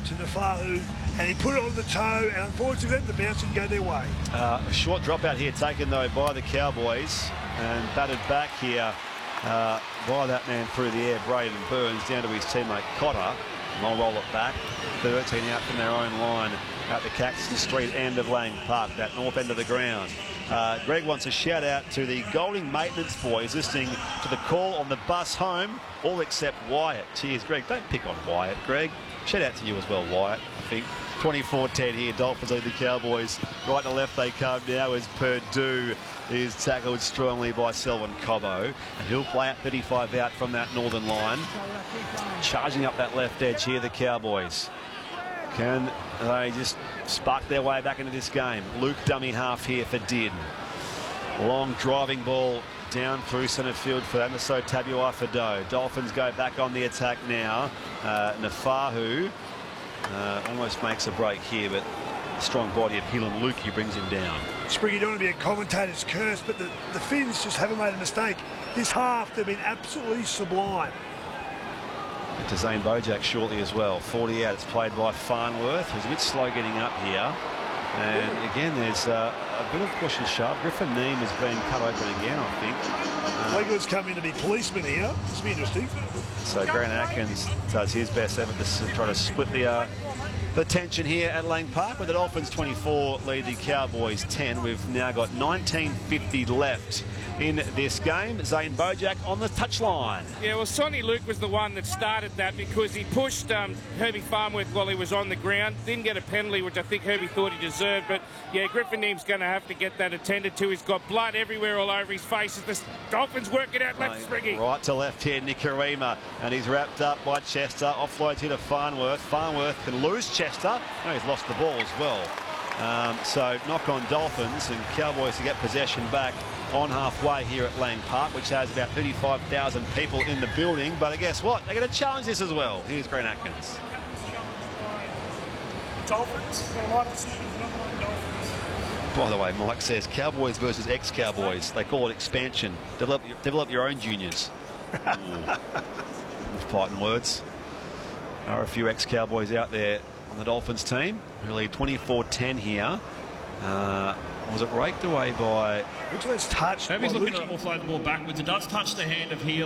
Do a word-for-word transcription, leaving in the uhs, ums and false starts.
to Nafahu, and he put it on the toe, and unfortunately let the bounce and go their way. Uh, a short drop out here taken though by the Cowboys, and batted back here uh, by that man through the air, Braden Burns, down to his teammate Cotter, and they'll roll it back. thirteen out from their own line at the Caxton Street end of Lang Park, that north end of the ground. Uh, Greg wants a shout out to the Golding maintenance boys listening to the call on the bus home, all except Wyatt. Cheers, Greg. Don't pick on Wyatt, Greg. Shout out to you as well, Wyatt, I think. twenty-four ten here, Dolphins lead the Cowboys. Right to left they come now as Purdue is tackled strongly by Selwyn Cobbo. And he'll play at thirty-five out from that northern line. Charging up that left edge here, the Cowboys. Can they just spark their way back into this game? Luke dummy half here for Did. Long driving ball down through centre field for Amiso Tabuai-Fidow. Dolphins go back on the attack now. Uh, Nafahu uh, almost makes a break here, but the strong body of Hilan Lukey brings him down. Spring, you don't want to be a commentator's curse, but the, the Finns just haven't made a mistake. This half, they've been absolutely sublime. To Zane Bojack shortly as well. forty out, it's played by Farnworth, who's a bit slow getting up here. And again, there's uh, a bit of push and shove. Griffin Neem has been cut open again, I think. Uh, Legler's come in to be policeman here. This will be interesting. So Grant Atkins does his best effort to try to split the uh, the tension here at Lang Park, with the Dolphins twenty-four lead the Cowboys ten. We've now got nineteen fifty left in this game. Zane Bojack on the touchline. Yeah, well, Sonny Luke was the one that started that because he pushed um, Herbie Farnworth while he was on the ground. Didn't get a penalty, which I think Herbie thought he deserved. But, yeah, Griffin Neem's going to have to get that attended to. He's got blood everywhere all over his face. The Dolphins work it out left, Spriggy. Right to left here, Nikorima. And he's wrapped up by Chester. Offloads here to Farnworth. Farnworth can lose Chester. No, he's lost the ball as well. Um, so knock on Dolphins, and Cowboys to get possession back on halfway here at Lang Park, which has about thirty-five thousand people in the building. But guess what? They're going to challenge this as well. Here's Grant Atkins. Dolphins. Dolphins. By the way, Mike says Cowboys versus ex-Cowboys. They call it expansion. Develop, develop your own juniors. Fighting words. There are a few ex-Cowboys out there on the Dolphins team who lead twenty-four ten here. Uh, was it raked away by... Which one's touched? Herbie's looking to offload the ball backwards. It does touch the hand of Heel.